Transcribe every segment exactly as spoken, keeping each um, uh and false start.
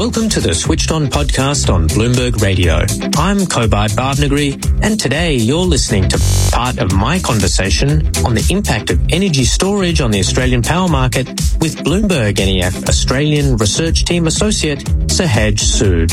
Welcome to the Switched On podcast on Bloomberg Radio. I'm Kobart Bhavnagri, and today you're listening to part of my conversation on the impact of energy storage on the Australian power market with Bloomberg N E F Australian Research Team Associate Sahaj Sood.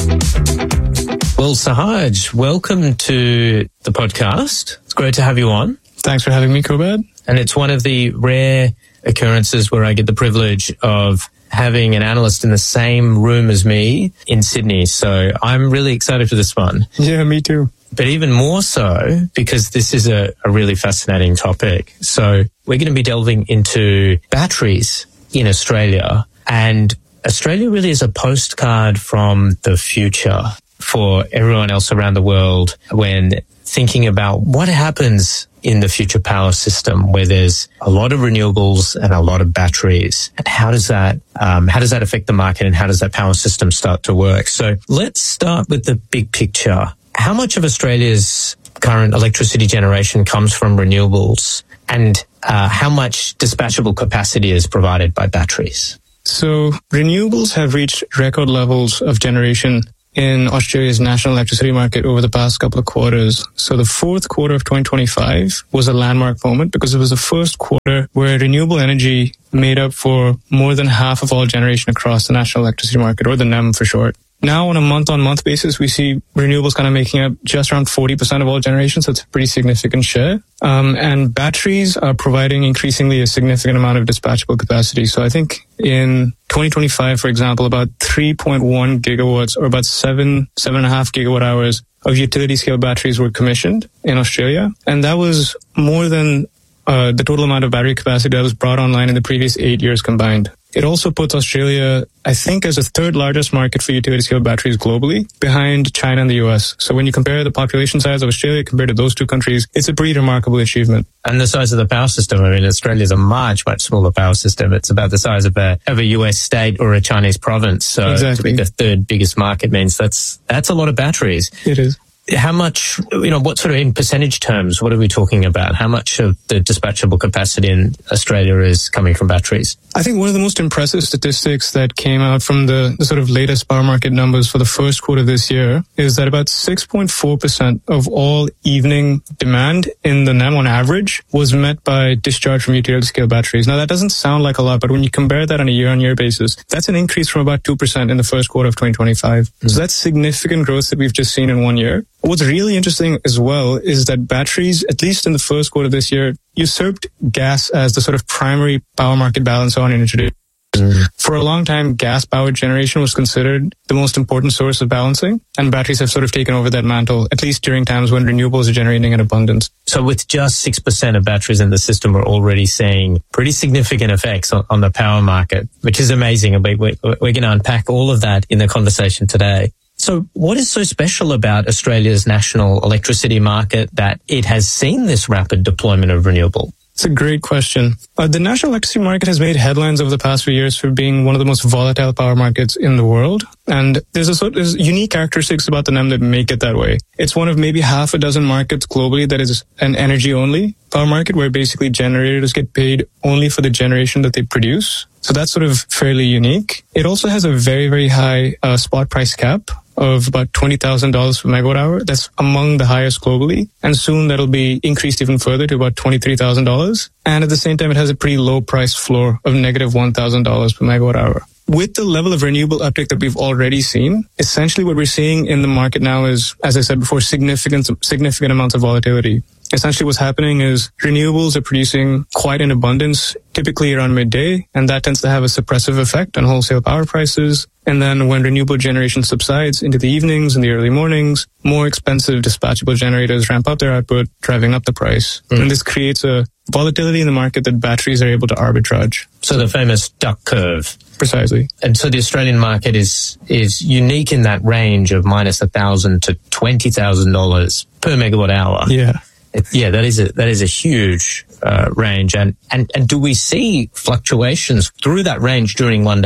Well, Sahaj, welcome to the podcast. It's great to have you on. Thanks for having me, Kobart. And it's one of the rare occurrences where I get the privilege of having an analyst in the same room as me in Sydney. So I'm really excited for this one. Yeah, me too. But even more so because this is a, a really fascinating topic. So we're going to be delving into batteries in Australia. And Australia really is a postcard from the future for everyone else around the world when thinking about what happens in the future power system where there's a lot of renewables and a lot of batteries. And how does that, um, how does that affect the market and how does that power system start to work? So let's start with the big picture. How much of Australia's current electricity generation comes from renewables and uh, how much dispatchable capacity is provided by batteries? So renewables have reached record levels of generation in Australia's national electricity market over the past couple of quarters. So the fourth quarter of twenty twenty-five was a landmark moment because it was the first quarter where renewable energy made up for more than half of all generation across the national electricity market, or the N E M for short. Now, on a month-on-month basis, we see renewables kind of making up just around forty percent of all generation, so it's a pretty significant share. Um, and batteries are providing increasingly a significant amount of dispatchable capacity. So I think in twenty twenty-five, for example, about three point one gigawatts, or about seven, seven and a half gigawatt hours of utility-scale batteries were commissioned in Australia. And that was more than uh, the total amount of battery capacity that was brought online in the previous eight years combined. It also puts Australia, I think, as the third largest market for utility-scale batteries globally, behind China and the U S. So when you compare the population size of Australia compared to those two countries, it's a pretty remarkable achievement. And the size of the power system, I mean, Australia's a much, much smaller power system. It's about the size of a, of a U S state or a Chinese province. So exactly. To be the third biggest market means that's, that's a lot of batteries. It is. How much, you know, what sort of, in percentage terms, what are we talking about? How much of the dispatchable capacity in Australia is coming from batteries? I think one of the most impressive statistics that came out from the, the sort of latest power market numbers for the first quarter this year is that about six point four percent of all evening demand in the N E M on average was met by discharge from utility-scale batteries. Now, that doesn't sound like a lot, but when you compare that on a year-on-year basis, that's an increase from about two percent in the first quarter of twenty twenty-five. Mm-hmm. So that's significant growth that we've just seen in one year. What's really interesting as well is that batteries, at least in the first quarter of this year, usurped gas as the sort of primary power market balance on energy. For a long time, gas-powered generation was considered the most important source of balancing, and batteries have sort of taken over that mantle, at least during times when renewables are generating in abundance. So with just six percent of batteries in the system, we're already seeing pretty significant effects on, on the power market, which is amazing. And we, we, we're going to unpack all of that in the conversation today. So what is so special about Australia's national electricity market that it has seen this rapid deployment of renewable? It's a great question. Uh, the national electricity market has made headlines over the past few years for being one of the most volatile power markets in the world. And there's a sort there's unique characteristics about the N E M that make it that way. It's one of maybe half a dozen markets globally that is an energy-only power market where basically generators get paid only for the generation that they produce. So that's sort of fairly unique. It also has a very, very high uh, spot price cap of about twenty thousand dollars per megawatt hour. That's among the highest globally. And soon that'll be increased even further to about twenty-three thousand dollars. And at the same time, it has a pretty low price floor of negative one thousand dollars per megawatt hour. With the level of renewable uptake that we've already seen, essentially what we're seeing in the market now is, as I said before, significant, significant amounts of volatility. Essentially what's happening is renewables are producing quite in abundance, typically around midday, and that tends to have a suppressive effect on wholesale power prices. And then when renewable generation subsides into the evenings and the early mornings, more expensive dispatchable generators ramp up their output, driving up the price. Mm. And this creates a volatility in the market that batteries are able to arbitrage. So the famous duck curve. Precisely. And so the Australian market is is unique in that range of minus one thousand dollars to twenty thousand dollars per megawatt hour. Yeah. It, yeah, that is a that is a huge uh, range. And, and and do we see fluctuations through that range during one day?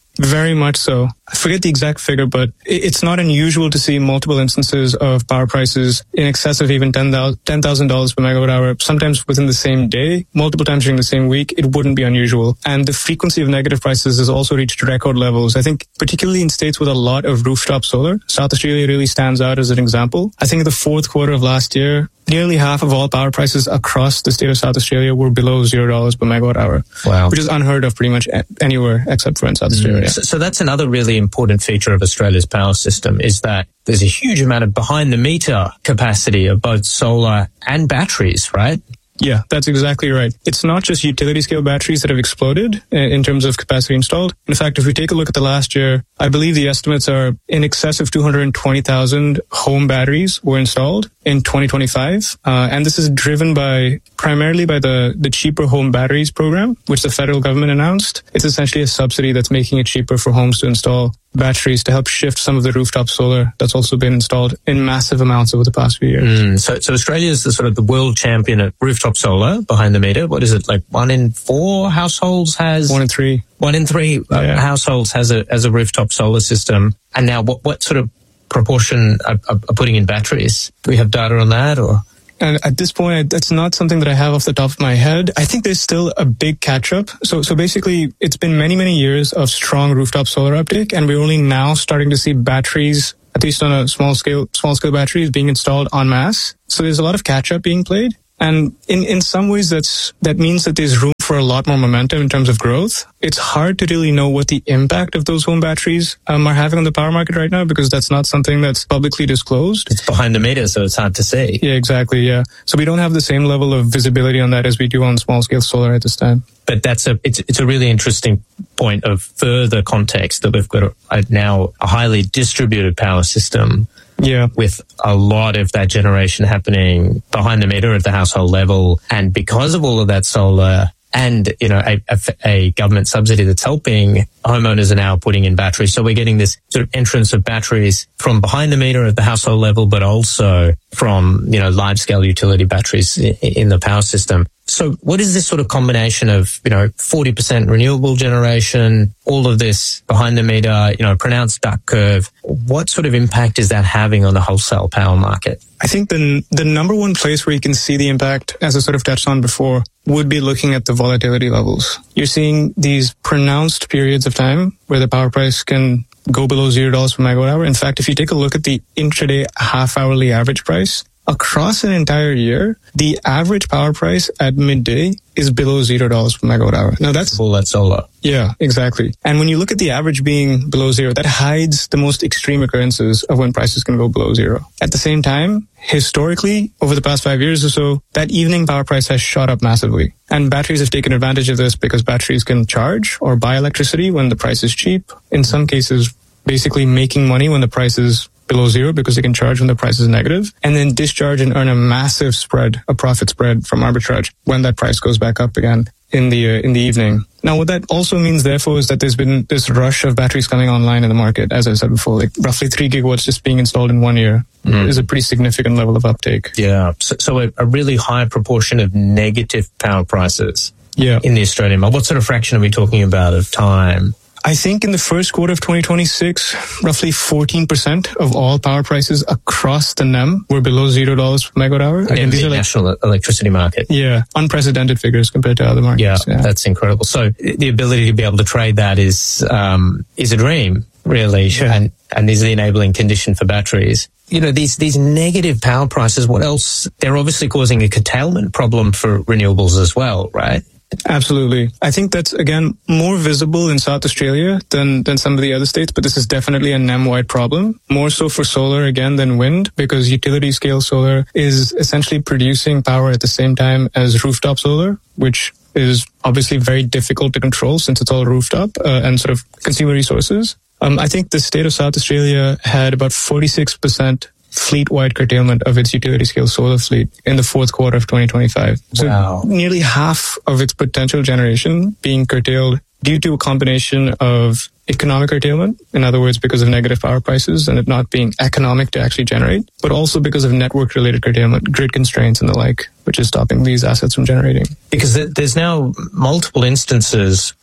Very much so. I forget the exact figure, but it's not unusual to see multiple instances of power prices in excess of even ten thousand dollars per megawatt hour, sometimes within the same day, multiple times during the same week. It wouldn't be unusual. And the frequency of negative prices has also reached record levels. I think particularly in states with a lot of rooftop solar, South Australia really stands out as an example. I think in the fourth quarter of last year, nearly half of all power prices across the state of South Australia were below zero dollars per megawatt hour. Wow. Which is unheard of pretty much anywhere except for in South Australia. Mm. So, so that's another really important feature of Australia's power system, is that there's a huge amount of behind the meter capacity of both solar and batteries, right? Yeah, that's exactly right. It's not just utility scale batteries that have exploded in terms of capacity installed. In fact, if we take a look at the last year, I believe the estimates are in excess of two hundred twenty thousand home batteries were installed in twenty twenty-five. Uh, and this is driven by primarily by the, the Cheaper Home Batteries program, which the federal government announced. It's essentially a subsidy that's making it cheaper for homes to install batteries to help shift some of the rooftop solar that's also been installed in massive amounts over the past few years. Mm, so, so Australia is the sort of the world champion at rooftop solar behind the meter. What is it, like one in four households has? One in three. One in three uh, yeah. households has a has a rooftop solar system. And now, what what sort of proportion are, are putting in batteries? Do we have data on that, or? And at this point, that's not something that I have off the top of my head. I think there's still a big catch-up. So, so basically, it's been many, many years of strong rooftop solar uptake, and we're only now starting to see batteries, at least on a small scale, small scale batteries being installed en masse. So there's a lot of catch-up being played. And in, in some ways, that's, that means that there's room for a lot more momentum in terms of growth. It's hard to really know what the impact of those home batteries um, are having on the power market right now, because that's not something that's publicly disclosed. It's behind the meter, so it's hard to see. Yeah, exactly. Yeah. So we don't have the same level of visibility on that as we do on small scale solar at this time. But that's a, it's, it's a really interesting point of further context that we've got a, a now a highly distributed power system. Yeah. With a lot of that generation happening behind the meter at the household level. And because of all of that solar and, you know, a, a, a government subsidy that's helping, homeowners are now putting in batteries. So we're getting this sort of entrance of batteries from behind the meter at the household level, but also from, you know, large scale utility batteries in, in the power system. So what is this sort of combination of, you know, forty percent renewable generation, all of this behind the meter, you know, pronounced duck curve? What sort of impact is that having on the wholesale power market? I think the the number one place where you can see the impact, as I sort of touched on before, would be looking at the volatility levels. You're seeing these pronounced periods of time where the power price can go below zero dollars per megawatt hour. In fact, if you take a look at the intraday half-hourly average price, across an entire year, the average power price at midday is below zero dollars per megawatt hour. Now that's all that solar. Yeah, exactly. And when you look at the average being below zero, that hides the most extreme occurrences of when prices can go below zero. At the same time, historically, over the past five years or so, that evening power price has shot up massively. And batteries have taken advantage of this because batteries can charge or buy electricity when the price is cheap. In some cases, basically making money when the price is below zero because they can charge when the price is negative, and then discharge and earn a massive spread, a profit spread from arbitrage when that price goes back up again in the uh, in the evening. Now, what that also means, therefore, is that there's been this rush of batteries coming online in the market. As I said before, like roughly three gigawatts just being installed in one year mm. is a pretty significant level of uptake. Yeah, so, so a, a really high proportion of negative power prices yeah. in the Australian market. What sort of fraction are we talking about of time? I think in the first quarter of twenty twenty-six, roughly fourteen percent of all power prices across the N E M were below zero dollars per megawatt hour. In the national like, electricity market. Yeah, unprecedented figures compared to other markets. Yeah, yeah, that's incredible. So the ability to be able to trade that is um, is a dream, really, yeah. and and is the enabling condition for batteries. You know, these these negative power prices, what else? They're obviously causing a curtailment problem for renewables as well, right? Absolutely. I think that's, again, more visible in South Australia than, than some of the other states, but this is definitely a N E M-wide problem. More so for solar, again, than wind, because utility scale solar is essentially producing power at the same time as rooftop solar, which is obviously very difficult to control since it's all rooftop uh, and sort of consumer resources. Um, I think the state of South Australia had about forty-six percent fleet-wide curtailment of its utility-scale solar fleet in the fourth quarter of twenty twenty-five. So wow. Nearly half of its potential generation being curtailed due to a combination of economic curtailment, in other words, because of negative power prices and it not being economic to actually generate, but also because of network-related curtailment, grid constraints and the like, which is stopping these assets from generating. Because there's now multiple instances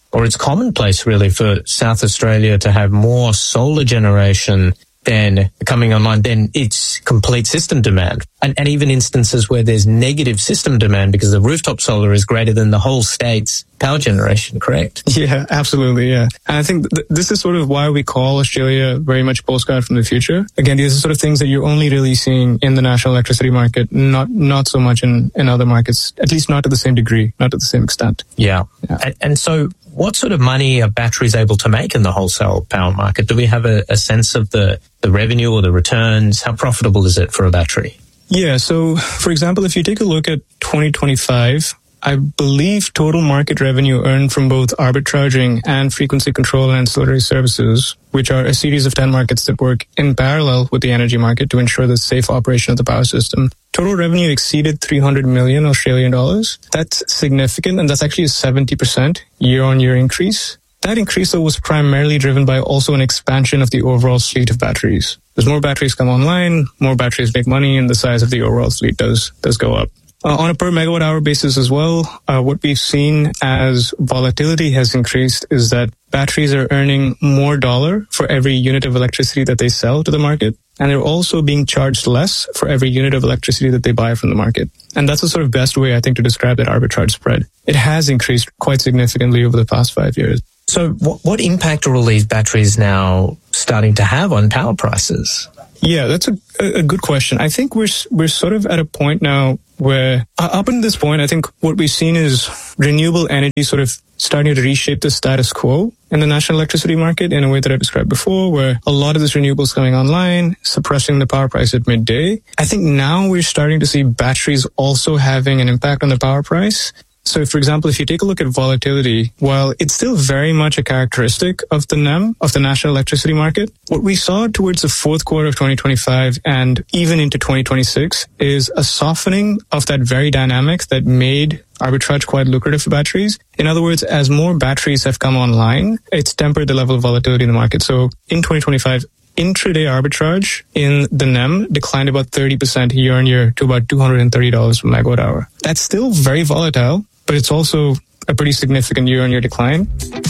or it's commonplace really for South Australia to have more solar generation than coming online, then it's complete system demand. And, and even instances where there's negative system demand because the rooftop solar is greater than the whole state's power generation, correct? Yeah, absolutely, yeah. And I think th- this is sort of why we call Australia very much a postcard from the future. Again, these are sort of things that you're only really seeing in the national electricity market, not not so much in, in other markets, at least not to the same degree, not to the same extent. Yeah. yeah. And, and so what sort of money are batteries able to make in the wholesale power market? Do we have a, a sense of the, the revenue or the returns? How profitable is it for a battery? Yeah, so for example, if you take a look at twenty twenty-five, I believe total market revenue earned from both arbitraging and frequency control and ancillary services, which are a series of ten markets that work in parallel with the energy market to ensure the safe operation of the power system. Total revenue exceeded three hundred million Australian dollars. That's significant, and that's actually a seventy percent year-on-year increase. That increase, though, was primarily driven by also an expansion of the overall fleet of batteries. As more batteries come online, more batteries make money, and the size of the overall fleet does does go up. Uh, on a per megawatt hour basis as well, uh, what we've seen as volatility has increased is that batteries are earning more dollar for every unit of electricity that they sell to the market. And they're also being charged less for every unit of electricity that they buy from the market. And that's the sort of best way, I think, to describe that arbitrage spread. It has increased quite significantly over the past five years. So what, what impact are all these batteries now starting to have on power prices? Yeah, that's a, a good question. I think we're we're sort of at a point now where, uh, up until this point, I think what we've seen is renewable energy sort of starting to reshape the status quo in the national electricity market in a way that I described before, where a lot of this renewables coming online, suppressing the power price at midday. I think now we're starting to see batteries also having an impact on the power price. So, for example, if you take a look at volatility, while it's still very much a characteristic of the N E M, of the national electricity market, what we saw towards the fourth quarter of twenty twenty-five and even into twenty twenty-six is a softening of that very dynamic that made arbitrage quite lucrative for batteries. In other words, as more batteries have come online, it's tempered the level of volatility in the market. So in twenty twenty-five, intraday arbitrage in the N E M declined about thirty percent year on year to about two hundred thirty dollars per megawatt hour. That's still very volatile, but it's also a pretty significant year-on-year decline.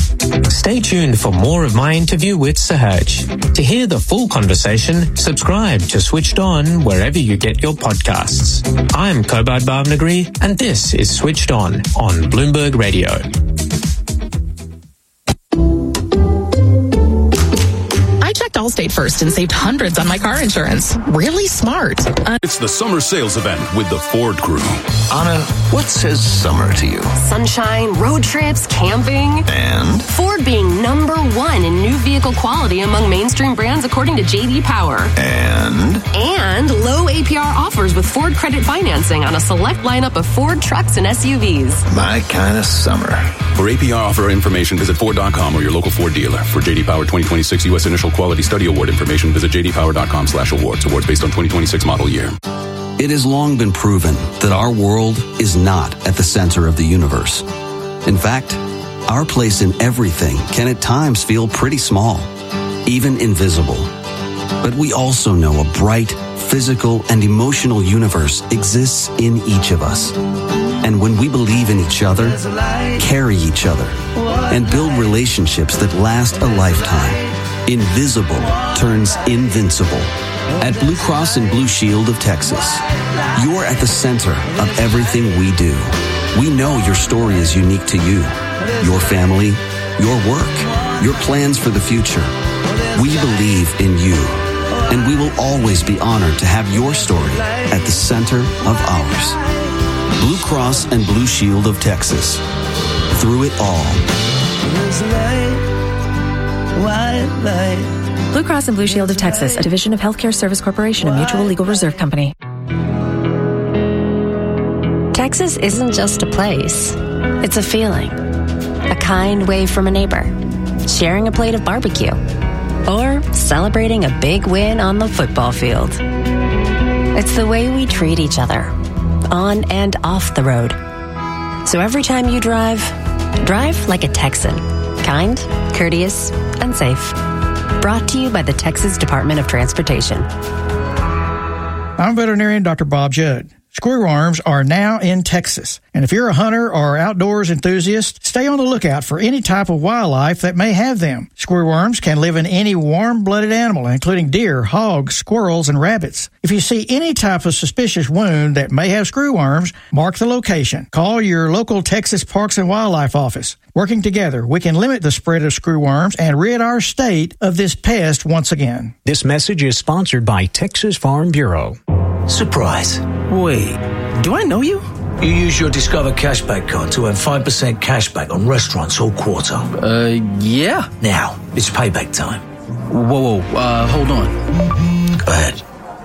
Stay tuned for more of my interview with Sahaj. To hear the full conversation, subscribe to Switched On wherever you get your podcasts. I'm Kobad Bhavnagri, and this is Switched On on Bloomberg Radio. Allstate first and saved hundreds on my car insurance. Really smart. Uh, it's the summer sales event with the Ford Crew. Anna, what says summer to you? Sunshine, road trips, camping. And? Ford being number one in new vehicle quality among mainstream brands according to J D Power. And? And low A P R offers with Ford credit financing on a select lineup of Ford trucks and S U Vs. My kind of summer. For A P R offer information, visit Ford dot com or your local Ford dealer. For J D Power twenty twenty-six U S Initial Quality Study Award information, visit j d power dot com slash awards. Awards based on twenty twenty-six model year. It has long been proven that our world is not at the center of the universe. In fact, our place in everything can at times feel pretty small, even invisible. But we also know a bright, physical, and emotional universe exists in each of us. And when we believe in each other, carry each other, and build relationships that last a lifetime, invisible turns invincible. At Blue Cross and Blue Shield of Texas, you're at the center of everything we do. We know your story is unique to you, your family, your work, your plans for the future. We believe in you, and we will always be honored to have your story at the center of ours. Blue Cross and Blue Shield of Texas. Through it all. White light. Blue Cross and Blue Shield of Texas, a division of Healthcare Service Corporation, a mutual legal reserve company. Texas isn't just a place. It's a feeling. A kind wave from a neighbor. Sharing a plate of barbecue. Or celebrating a big win on the football field. It's the way we treat each other. On and off the road. So every time you drive, drive like a Texan. Kind, courteous, and safe. Brought to you by the Texas Department of Transportation. I'm veterinarian Doctor Bob Judd. Screwworms are now in Texas. And if you're a hunter or outdoors enthusiast, stay on the lookout for any type of wildlife that may have them. Screwworms can live in any warm-blooded animal, including deer, hogs, squirrels, and rabbits. If you see any type of suspicious wound that may have screwworms, mark the location. Call your local Texas Parks and Wildlife office. Working together, we can limit the spread of screwworms and rid our state of this pest once again. This message is sponsored by Texas Farm Bureau. Surprise. Wait, do I know you? You use your Discover Cashback card to earn five percent cashback on restaurants all quarter. Uh, yeah. Now, it's payback time. Whoa, whoa, uh, hold on. Go ahead.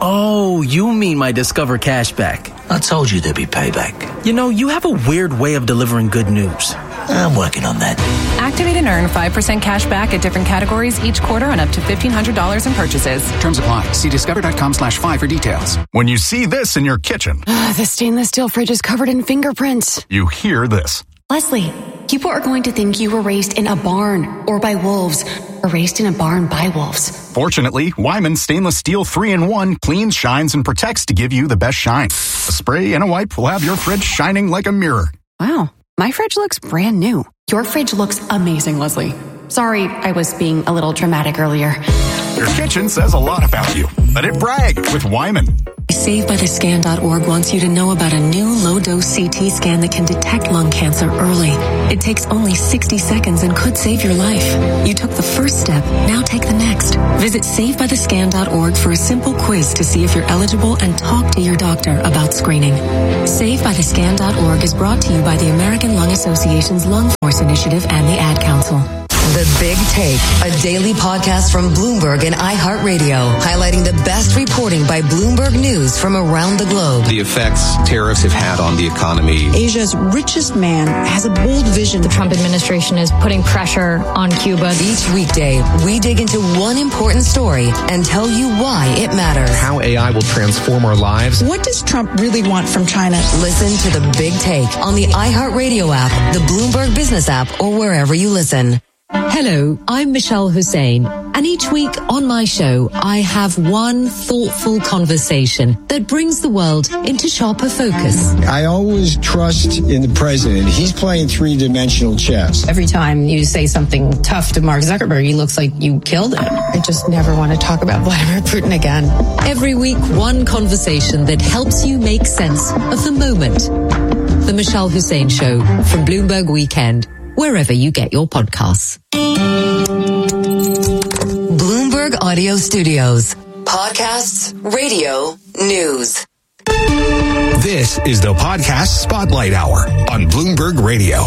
Oh, you mean my Discover Cashback. I told you there'd be payback. You know, you have a weird way of delivering good news. I'm working on that. Activate and earn five percent cash back at different categories each quarter on up to fifteen hundred dollars in purchases. Terms apply. See discover.com slash five for details. When you see this in your kitchen. The stainless steel fridge is covered in fingerprints. You hear this. Leslie, people are going to think you were raised in a barn or by wolves or raised in a barn by wolves. Fortunately, Wyman Stainless Steel three in one cleans, shines, and protects to give you the best shine. A spray and a wipe will have your fridge shining like a mirror. Wow. My fridge looks brand new. Your fridge looks amazing, Leslie. Sorry, I was being a little dramatic earlier. Your kitchen says a lot about you. Let it brag with Wyman. Save by the scan dot org wants you to know about a new low-dose C T scan that can detect lung cancer early. It takes only sixty seconds and could save your life. You took the first step, now take the next. Visit save by the scan dot org for a simple quiz to see if you're eligible and talk to your doctor about screening. Save by the scan dot org is brought to you by the American Lung Association's Lung Force Initiative and the Ad Council. The Big Take, a daily podcast from Bloomberg and iHeartRadio, highlighting the best reporting by Bloomberg News from around the globe. The effects tariffs have had on the economy. Asia's richest man has a bold vision. The Trump administration is putting pressure on Cuba. Each weekday, we dig into one important story and tell you why it matters. How A I will transform our lives. What does Trump really want from China? Listen to The Big Take on the iHeartRadio app, the Bloomberg Business app, or wherever you listen. Hello, I'm Michelle Hussein, and each week on my show, I have one thoughtful conversation that brings the world into sharper focus. I always trust in the president. He's playing three-dimensional chess. Every time you say something tough to Mark Zuckerberg, he looks like you killed him. I just never want to talk about Vladimir Putin again. Every week, one conversation that helps you make sense of the moment. The Michelle Hussein Show from Bloomberg Weekend, wherever you get your podcasts. Bloomberg Audio Studios. Podcasts, radio, news. This is the Podcast Spotlight Hour on Bloomberg Radio.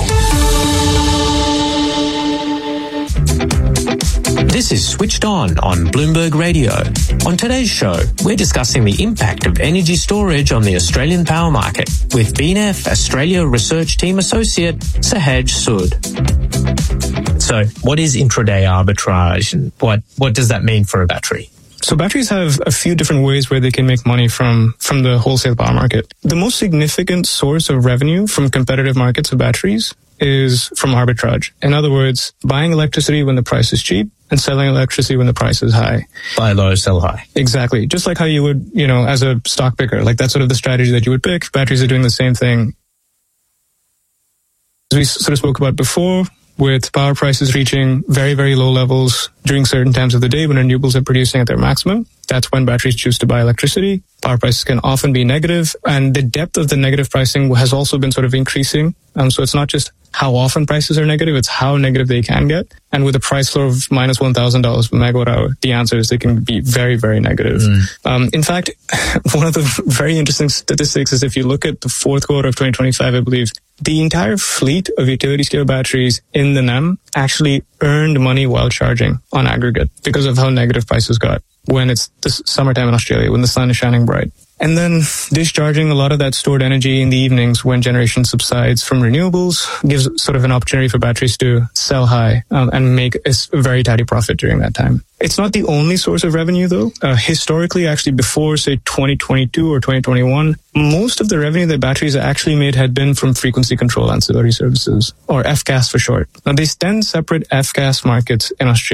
This is Switched On on Bloomberg Radio. On today's show, we're discussing the impact of energy storage on the Australian power market with B N F Australia Research Team Associate Sahaj Sood. So, what is intraday arbitrage and what, what does that mean for a battery? So batteries have a few different ways where they can make money from, from the wholesale power market. The most significant source of revenue from competitive markets of batteries is from arbitrage. In other words, buying electricity when the price is cheap and selling electricity when the price is high. Buy low, sell high. Exactly. Just like how you would, you know, as a stock picker, like that's sort of the strategy that you would pick. Batteries are doing the same thing. As we sort of spoke about before, with power prices reaching very, very low levels during certain times of the day when renewables are producing at their maximum. That's when batteries choose to buy electricity. Power prices can often be negative, and the depth of the negative pricing has also been sort of increasing. Um, so it's not just how often prices are negative, it's how negative they can get. And with a price floor of minus one thousand dollars per megawatt hour, the answer is they can be very, very negative. Mm. Um, in fact, one of the very interesting statistics is if you look at the fourth quarter of twenty twenty-five, I believe, the entire fleet of utility scale batteries in the N E M actually earned money while charging on aggregate because of how negative prices got when it's the summertime in Australia, when the sun is shining bright. And then discharging a lot of that stored energy in the evenings when generation subsides from renewables gives sort of an opportunity for batteries to sell high um, and make a very tidy profit during that time. It's not the only source of revenue, though. Uh, historically, actually, before, say, twenty twenty-two or twenty twenty-one, most of the revenue that batteries actually made had been from frequency control ancillary services, or F C A S for short. Now, there's ten separate F C A S markets in Australia,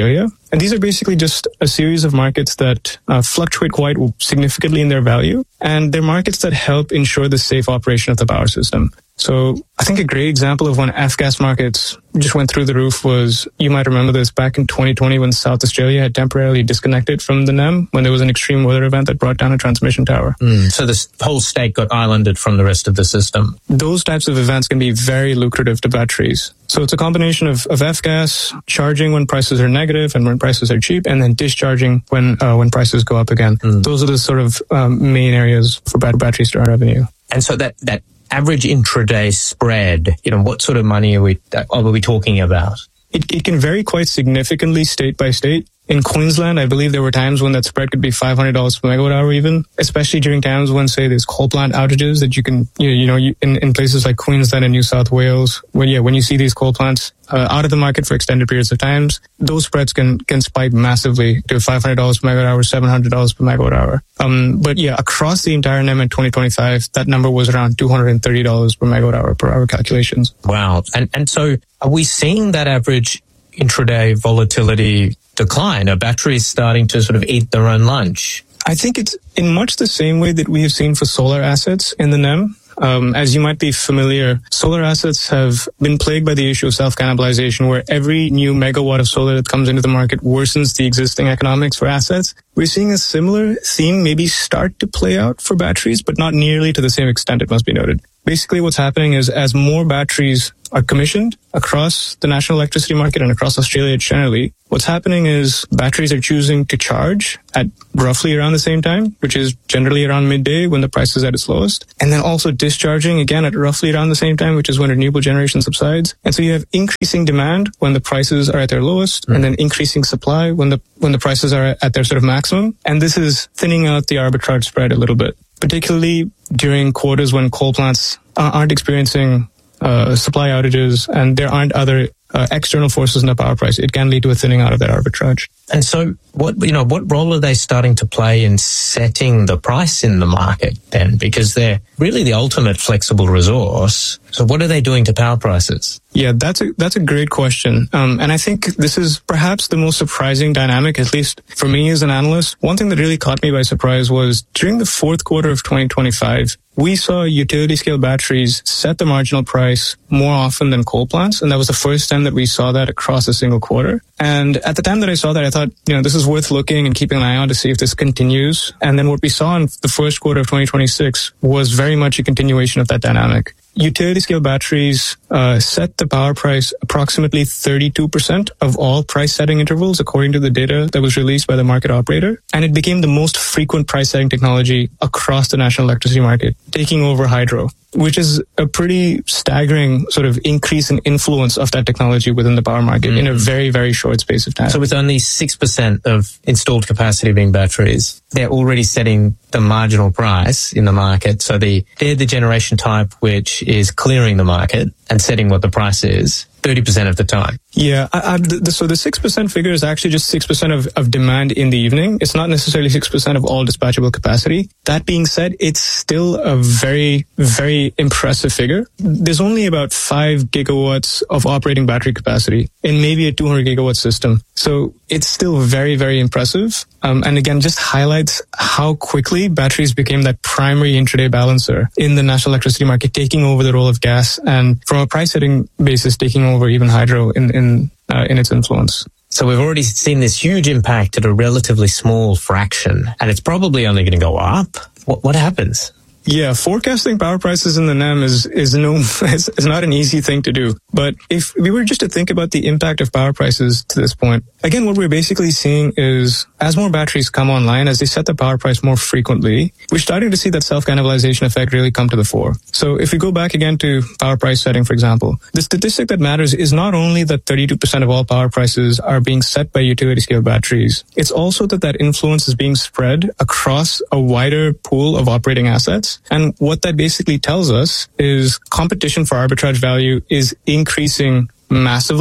And these are basically just a series of markets that uh, fluctuate quite significantly in their value. And they're markets that help ensure the safe operation of the power system. So I think a great example of when F-gas markets just went through the roof was, you might remember this, back in twenty twenty when South Australia had temporarily disconnected from the N E M when there was an extreme weather event that brought down a transmission tower. Mm. So the whole state got islanded from the rest of the system. Those types of events can be very lucrative to batteries. So it's a combination of, of F-gas, charging when prices are negative and when prices are cheap, and then discharging when uh, when prices go up again. Mm. Those are the sort of um, main areas for bat- batteries to earn revenue. And so that, that average intraday spread, you know, what sort of money are we, are we talking about? It, it can vary quite significantly state by state. In Queensland, I believe there were times when that spread could be five hundred dollars per megawatt hour even, especially during times when, say, there's coal plant outages that you can, you know, you know you, in, in places like Queensland and New South Wales, when, yeah, when you see these coal plants uh, out of the market for extended periods of times, those spreads can, can spike massively to five hundred dollars per megawatt hour, seven hundred dollars per megawatt hour. Um, but yeah, across the entire N E M in twenty twenty-five, that number was around two hundred thirty dollars per megawatt hour per hour calculations. Wow. And, and so are we seeing that average intraday volatility decline? Are batteries starting to sort of eat their own lunch? I think it's in much the same way that we have seen for solar assets in the N E M. Um, as you might be familiar, solar assets have been plagued by the issue of self-cannibalization, where every new megawatt of solar that comes into the market worsens the existing economics for assets. We're seeing a similar theme maybe start to play out for batteries, but not nearly to the same extent, it must be noted. Basically, what's happening is as more batteries are commissioned across the national electricity market and across Australia generally, what's happening is batteries are choosing to charge at roughly around the same time, which is generally around midday when the price is at its lowest, and then also discharging again at roughly around the same time, which is when renewable generation subsides. And so you have increasing demand when the prices are at their lowest, mm. and then increasing supply when the when the prices are at their sort of maximum. And this is thinning out the arbitrage spread a little bit, particularly during quarters when coal plants aren't experiencing uh, supply outages and there aren't other uh, external forces in the power price. It can lead to a thinning out of that arbitrage. And so what, you know, what role are they starting to play in setting the price in the market then? Because they're really the ultimate flexible resource. So what are they doing to power prices? Yeah, that's a, that's a great question. Um, and I think this is perhaps the most surprising dynamic, at least for me as an analyst. One thing that really caught me by surprise was during the fourth quarter of twenty twenty-five, we saw utility scale batteries set the marginal price more often than coal plants. And that was the first time that we saw that across a single quarter. And at the time that I saw that, I thought, you know, this is worth looking and keeping an eye on to see if this continues. And then what we saw in the first quarter of twenty twenty-six was very much a continuation of that dynamic. Utility scale batteries uh, set the power price approximately thirty-two percent of all price setting intervals, according to the data that was released by the market operator. And it became the most frequent price setting technology across the national electricity market, taking over hydro, which is a pretty staggering sort of increase in influence of that technology within the power market mm. in a very, very short space of time. So with only six percent of installed capacity being batteries, they're already setting the marginal price in the market. So the, they're the generation type which is clearing the market and setting what the price is thirty percent of the time. Yeah, I, I, the, so the six percent figure is actually just six percent of, of demand in the evening. It's not necessarily six percent of all dispatchable capacity. That being said, it's still a very, very impressive figure. There's only about five gigawatts of operating battery capacity in maybe a two hundred gigawatt system. So it's still very, very impressive. Um, and again, just highlights how quickly batteries became that primary intraday balancer in the national electricity market, taking over the role of gas and from a price setting basis, taking over even hydro in, in, uh, in its influence. So we've already seen this huge impact at a relatively small fraction, and it's probably only going to go up. What, what happens? Yeah, forecasting power prices in the N E M is is no is, is not an easy thing to do. But if we were just to think about the impact of power prices to this point, again, what we're basically seeing is as more batteries come online, as they set the power price more frequently, we're starting to see that self-cannibalization effect really come to the fore. So if we go back again to power price setting, for example, the statistic that matters is not only that thirty-two percent of all power prices are being set by utility scale batteries, it's also that that influence is being spread across a wider pool of operating assets. And what that basically tells us is competition for arbitrage value is increasing massively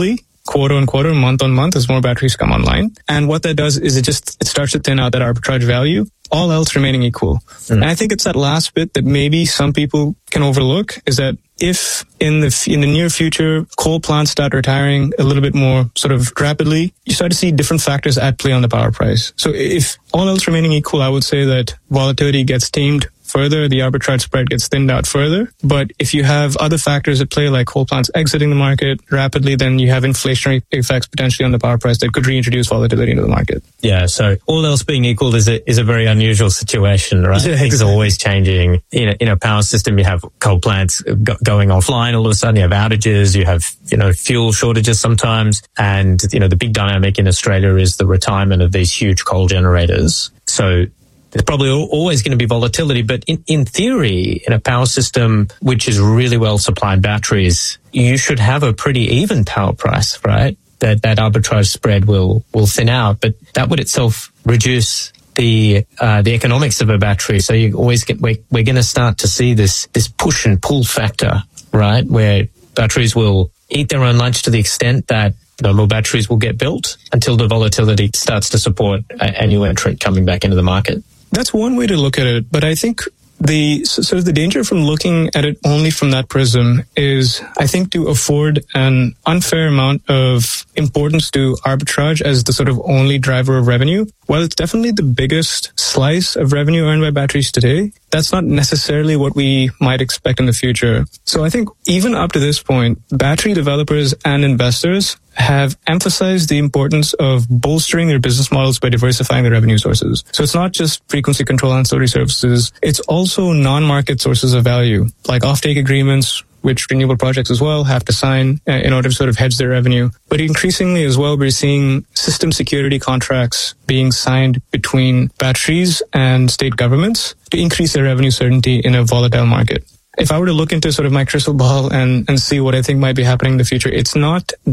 quarter on quarter, month on month, as more batteries come online. And what that does is it just, it starts to thin out that arbitrage value, all else remaining equal. Mm. And I think it's that last bit that maybe some people can overlook, is that if in the in the near future coal plants start retiring a little bit more sort of rapidly, you start to see different factors at play on the power price. So if all else remaining equal, I would say that volatility gets tamed further, the arbitrage spread gets thinned out further. But if you have other factors at play, like coal plants exiting the market rapidly, then you have inflationary effects potentially on the power price that could reintroduce volatility into the market. Yeah, so all else being equal is a, is a very unusual situation, right? Yeah, Things exactly. are always changing. In a, in a power system, you have coal plants go, going offline all of a sudden, you have outages, you have, you know, fuel shortages sometimes. And, you know, the big dynamic in Australia is the retirement of these huge coal generators. So there's probably always going to be volatility, but in, in theory, in a power system which is really well supplied batteries, you should have a pretty even power price, right? That that arbitrage spread will will thin out, but that would itself reduce the uh, the economics of a battery. So you always get we're, we're going to start to see this this push and pull factor, right? Where batteries will eat their own lunch to the extent that no more batteries will get built until the volatility starts to support a, a new entrant coming back into the market. That's one way to look at it, but I think the sort of the danger from looking at it only from that prism is, I think, to afford an unfair amount of importance to arbitrage as the sort of only driver of revenue. While it's definitely the biggest slice of revenue earned by batteries today, that's not necessarily what we might expect in the future. So I think even up to this point, battery developers and investors have emphasized the importance of bolstering their business models by diversifying their revenue sources. So it's not just frequency control ancillary services, it's also non-market sources of value, like offtake agreements, which renewable projects as well have to sign in order to sort of hedge their revenue. But increasingly as well, we're seeing system security contracts being signed between batteries and state governments to increase their revenue certainty in a volatile market. If I were to look into sort of my crystal ball and, and see what I think might be happening in the future, it's not